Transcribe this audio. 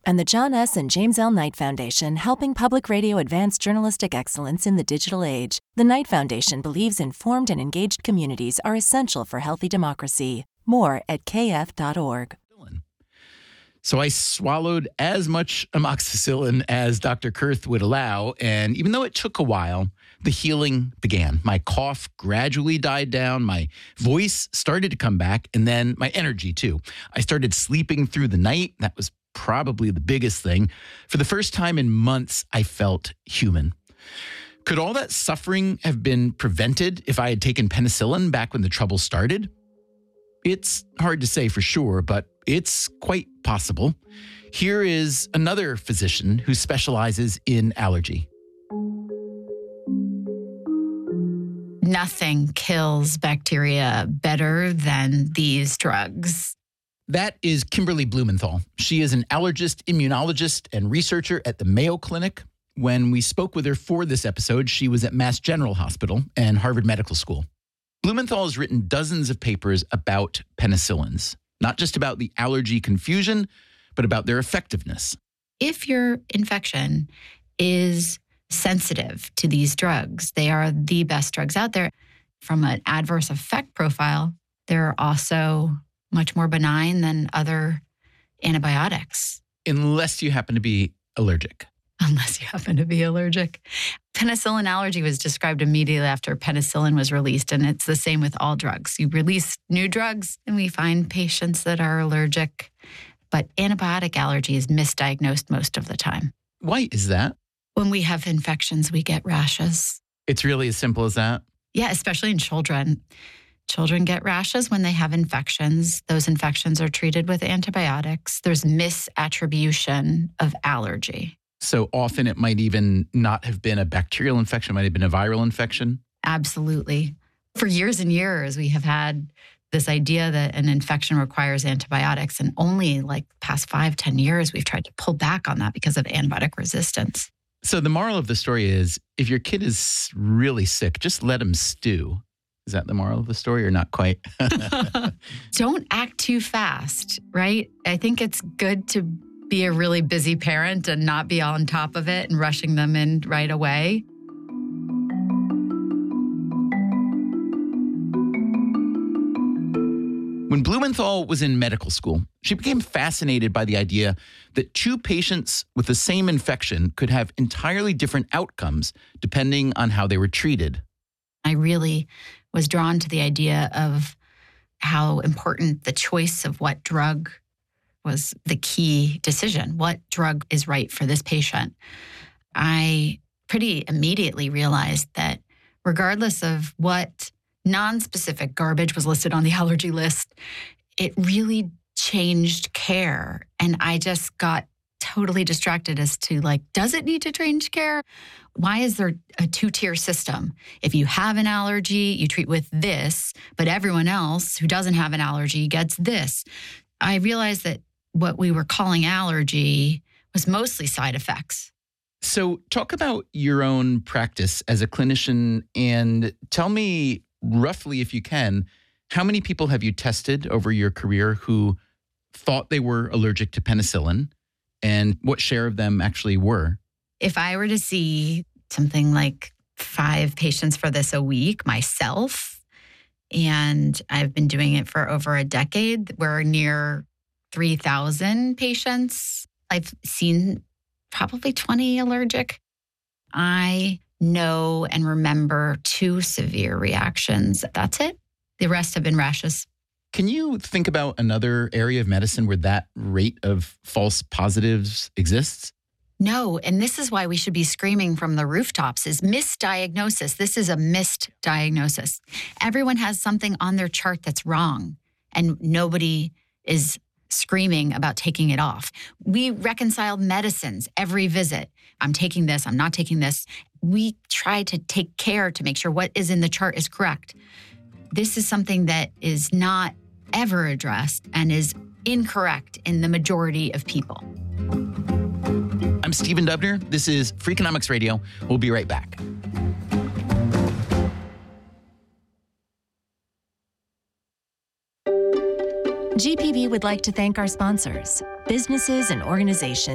And the John S. and James L. Knight Foundation, helping public radio advance journalistic excellence in the digital age. The Knight Foundation believes informed and engaged communities are essential for healthy democracy. More at kf.org. So I swallowed as much amoxicillin as Dr. Kurth would allow, and even though it took a while, the healing began. My cough gradually died down, my voice started to come back, and then my energy too. I started sleeping through the night. That was probably the biggest thing. For the first time in months, I felt human. Could all that suffering have been prevented if I had taken penicillin back when the trouble started? It's hard to say for sure, but it's quite possible. Here is another physician who specializes in allergy. Nothing kills bacteria better than these drugs. That is Kimberly Blumenthal. She is an allergist, immunologist, and researcher at the Mayo Clinic. When we spoke with her for this episode, she was at Mass General Hospital and Harvard Medical School. Blumenthal has written dozens of papers about penicillins, not just about the allergy confusion, but about their effectiveness. If your infection is sensitive to these drugs, they are the best drugs out there. From an adverse effect profile, they're also much more benign than other antibiotics. Unless you happen to be allergic. Unless you happen to be allergic. Penicillin allergy was described immediately after penicillin was released, and it's the same with all drugs. You release new drugs, and we find patients that are allergic, but antibiotic allergy is misdiagnosed most of the time. Why is that? When we have infections, we get rashes. It's really as simple as that? Yeah, especially in children. Children get rashes when they have infections. Those infections are treated with antibiotics. There's misattribution of allergy. So often it might even not have been a bacterial infection, it might have been a viral infection? Absolutely. For years and years, we have had this idea that an infection requires antibiotics. And only like past 5-10 years, we've tried to pull back on that because of antibiotic resistance. So the moral of the story is, if your kid is really sick, just let him stew. Is that the moral of the story or not quite? Don't act too fast, right? I think it's good to be a really busy parent and not be on top of it and rushing them in right away. When Blumenthal was in medical school, she became fascinated by the idea that two patients with the same infection could have entirely different outcomes depending on how they were treated. I really was drawn to the idea of how important the choice of what drug was the key decision. What drug is right for this patient? I pretty immediately realized that regardless of what non-specific garbage was listed on the allergy list, it really changed care. And I just got totally distracted as to does it need to change care? Why is there a two-tier system? If you have an allergy, you treat with this, but everyone else who doesn't have an allergy gets this. I realized that what we were calling allergy was mostly side effects. So talk about your own practice as a clinician and tell me roughly, if you can, how many people have you tested over your career who thought they were allergic to penicillin and what share of them actually were? If I were to see something like 5 patients for this a week myself, and I've been doing it for over a decade, we're near 3,000 patients. I've seen probably 20 allergic. I know and remember 2 severe reactions. That's it. The rest have been rashes. Can you think about another area of medicine where that rate of false positives exists? No, and this is why we should be screaming from the rooftops is misdiagnosis. This is a missed diagnosis. Everyone has something on their chart that's wrong, and nobody is screaming about taking it off. We reconcile medicines every visit. I'm taking this, I'm not taking this. We try to take care to make sure what is in the chart is correct. This is something that is not ever addressed and is incorrect in the majority of people. I'm Stephen Dubner. This is Freakonomics Radio. We'll be right back. GPV would like to thank our sponsors, businesses and organizations